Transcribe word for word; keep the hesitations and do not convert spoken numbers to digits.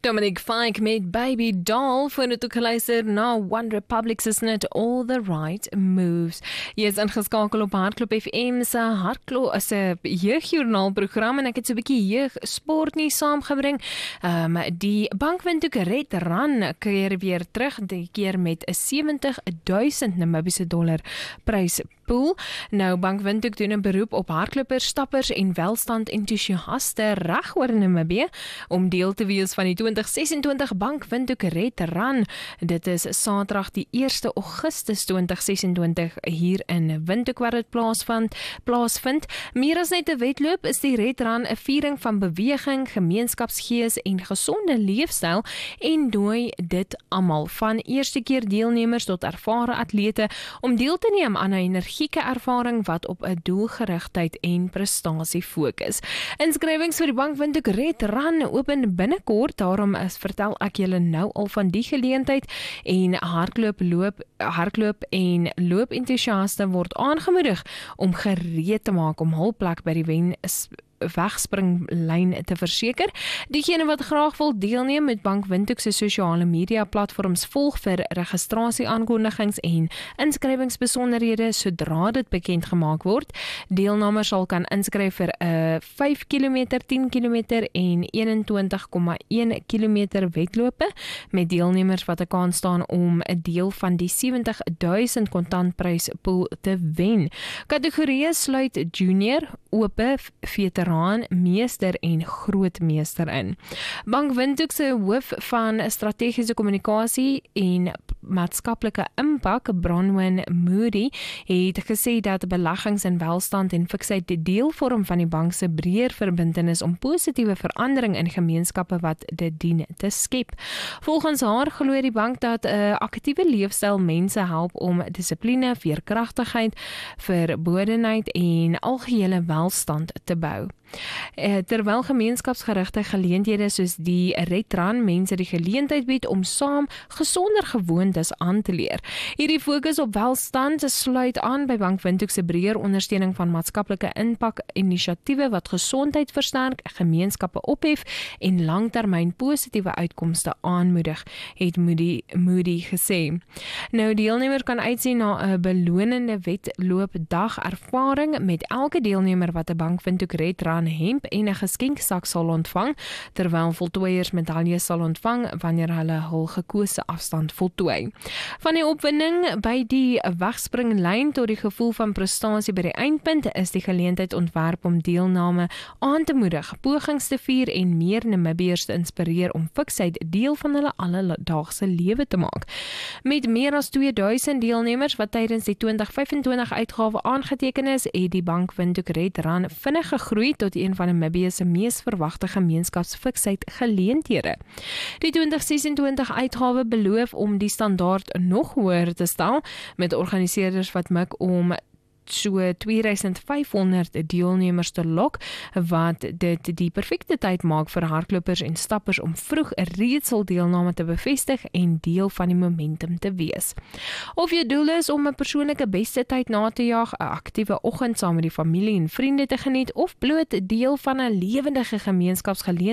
Dominic Fike met Baby Doll voor het ook geluister na One Republic's Isn't It All The Right Moves. Jy is ingeskakel op Hartklop F M se Hartklop as 'n jeugjoernaal program en ek het so 'n bietjie jeugsport nie saamgebring. Um, die Bankwindhoek Red Run keer weer terug, die keer met 'n sewentig duisend Namibiese dollar pryspool. Nou Bankwindhoek doen 'n beroep op hardlopers, stappers en welstand entoesiaste reg oor Namibië om deel te wees van die twintig sesentwintig Bankwindhoek Red Run. Dit is Saterdag die eerste Augustus twintig sesentwintig hier in Windhoek waar dit plaasvind. plaasvind. Meer as net 'n wedloop is die Red Run 'n viering van beweging, gemeenskapsgees en gesonde leefstyl en nooi dit almal van eerste keer deelnemers tot ervare atlete om deel te neem aan 'n energieke ervaring wat op 'n doelgerigtheid en prestasie fokus. Inskrywings vir die Bankwindhoek Red Run open binnekort, daarom is vertel ek julle nou al van die geleentheid en hardloop, loop, hardloop en loop entoesiaste word aangemoedig om gereed te maak om hul plek by die wen wegspringlyn te verseker. Diegene wat graag wil deelneem met Bankwindhoek se sosiale media platforms volg vir registrasie-aankondigings en inskrywingsbesonderhede sodra dit bekend gemaak word. Deelnemers sal kan inskryf vir 'n uh, vyf kilometer, tien kilometer en eenentwintig komma een kilometer wedlope met deelnemers wat 'n kans staan om 'n deel van die sewentig duisend kontantpryspool te wen. Kategorieë sluit junior, ope, veteraan, meester en grootmeester in. Bankwindhoek se hoof van strategiese kommunikasie en maatskaplike impak, Bronwyn Moody, het gesê dat beleggings in welstand en fiksheid deel vorm van die bank se breër verbintenis om positiewe verandering in gemeenskappe wat dit dien te skep. Volgens haar glo die bank dat 'n uh, aktiewe leefstyl mense help om dissipline, veerkragtigheid, verbodenheid en algehele welstand te bou. Terwyl gemeenskapsgerigte geleenthede soos die Red Run mense die geleentheid bied om saam gesonder gewoontes aan te leer. Hierdie fokus op welstand sluit aan by Bankwindhoek se breër ondersteuning van maatskaplike impak inisiatiewe wat gesondheid versterk, gemeenskappe ophef en langtermyn positiewe uitkomste aanmoedig, het Moody, Moody gesê. Nou deelnemer kan uitsien na 'n belonende wedloopdag ervaring met elke deelnemer wat 'n Bankwindhoek Red Run hemp en 'n geskenksak sal ontvang, terwyl voltooiers medaljes sal ontvang wanneer hulle hul gekose afstand voltooi. Van die opwinding by die wegspringlyn tot die gevoel van prestasie by die eindpunt is die geleentheid ontwerp om deelname aan te moedig, pogings te vier en meer Namibiërs te inspireer om fiksheid deel van hulle alledaagse lewe te maak. Met meer as twee duisend deelnemers wat tydens die twintig vyfentwintig uitgawe aangeteken is, het die Bankwindhoek Red Run vinnig gegroei tot een van Namibië se mees verwagte gemeenskapsfiksheid geleenthede. Die twintig sesentwintig uitgawe beloof om die standaard nog hoër te stel, met organiseerders wat mik om so twee duisend vyfhonderd deelnemers te lok, wat dit die perfekte tyd maak vir hardlopers en stappers om vroeg reeds hul deelname te bevestig en deel van die momentum te wees. Of jou doel is om 'n persoonlike beste tyd na te jaag, 'n aktiewe oggend saam met die familie en vriende te geniet, of bloot deel van 'n lewendige gemeenskapsgeleentheid